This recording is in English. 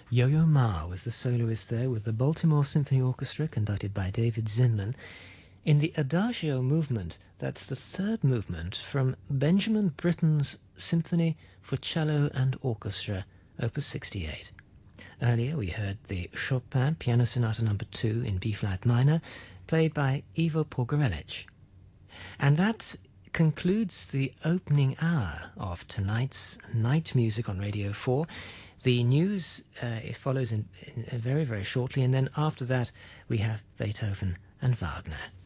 Yo-Yo Ma was the soloist there with the Baltimore Symphony Orchestra conducted by David Zinman in the Adagio movement. That's the third movement from Benjamin Britten's Symphony for Cello and Orchestra, Opus 68. Earlier we heard the Chopin Piano Sonata No. 2 in B-flat minor, played by Ivo Pogorelic. And that concludes the opening hour of tonight's Night Music on Radio 4. The news it follows in very, very shortly, and then after that we have Beethoven and Wagner.